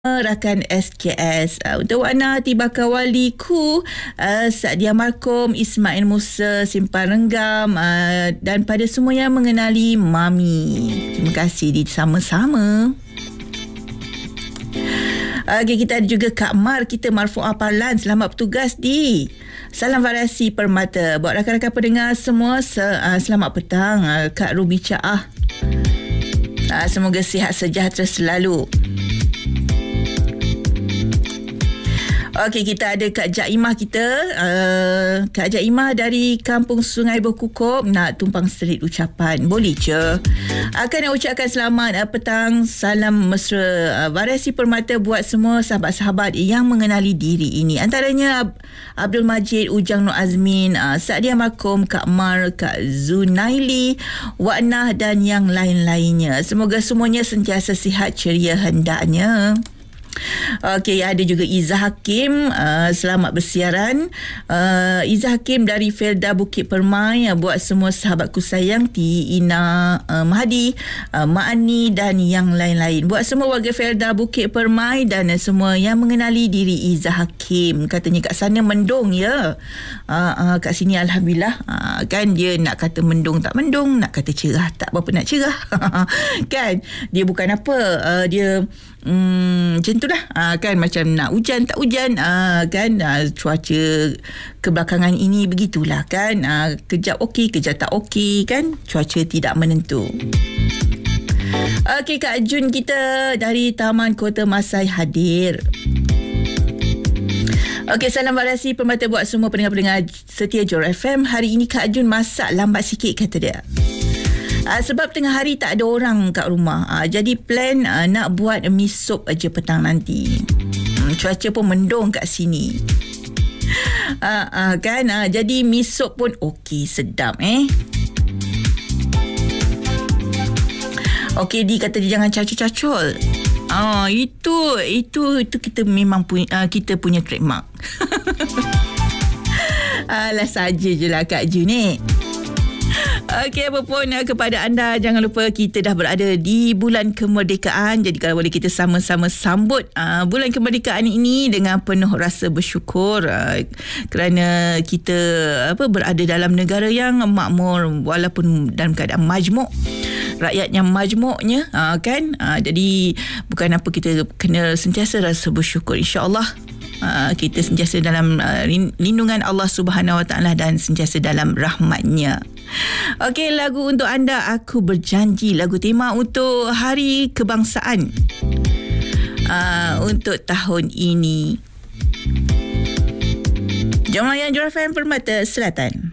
rakan SKS untuk Wana Tibaka Waliku Sa'dia Markom Ismail Musa Simpan Renggam dan pada semua yang mengenali Mami. Terima kasih di sama-sama. Okay, kita ada juga Kak Mar, kita Marfu'ah Parlan. Selamat bertugas di Salam Variasi Permata. Buat rakan-rakan pendengar semua, selamat petang. Kak Ruby Caah, semoga sihat sejahtera selalu. Okey, kita ada Kak Jaimah kita. Kak Jaimah dari Kampung Sungai Berkukup nak tumpang street ucapan. Boleh je. Akan nak ucapkan selamat petang, salam mesra Variasi Permata buat semua sahabat-sahabat yang mengenali diri ini. Antaranya Abdul Majid, Ujang Nur Azmin, Sa'dia Markom, Kak Mar, Kak Zunaili, Wa'nah dan yang lain-lainnya. Semoga semuanya sentiasa sihat ceria hendaknya. Okey, ada juga Izzah Hakim, selamat bersiaran. Izzah Hakim dari Felda Bukit Permai, buat semua sahabatku sayang Ti Ina, Mahdi, Mak Ani dan yang lain-lain. Buat semua warga Felda Bukit Permai dan semua yang mengenali diri Izzah Hakim. Katanya kat sana mendung ya. Kat sini alhamdulillah. Kan dia nak kata mendung tak mendung, nak kata cerah tak berapa nak cerah. Kan dia bukan apa, dia macam tu dah, kan, macam nak hujan tak hujan, kan, cuaca kebelakangan ini begitulah kan, kejap okey kejap tak okey kan, cuaca tidak menentu. Okey, Kak Jun kita dari Taman Kota Masai hadir. Okey, salam variasi Permata buat semua pendengar-pendengar setia Jor FM. Hari ini Kak Jun masak lambat sikit kata dia. Sebab tengah hari tak ada orang kat rumah, jadi plan nak buat mi sup aja petang nanti. Cuaca pun mendung kat sini, kan, jadi mi sup pun okey, sedap Okey, Di kata dia jangan cacul-cacul. Itu kita memang kita punya trademark. Alah saja je lah Kak Jun ni. Okey, apapun kepada anda, jangan lupa kita dah berada di bulan kemerdekaan. Jadi kalau boleh kita sama-sama sambut bulan kemerdekaan ini dengan penuh rasa bersyukur, kerana kita berada dalam negara yang makmur walaupun dalam keadaan majmuk. Rakyat yang majmuknya, kan, jadi bukan apa, kita kena sentiasa rasa bersyukur. InsyaAllah kita sentiasa dalam lindungan Allah Subhanahu Wa Taala dan sentiasa dalam rahmatnya. Okey, lagu untuk anda, Aku Berjanji, lagu tema untuk Hari Kebangsaan untuk tahun ini. Jom layan Jor FM Permata Selatan.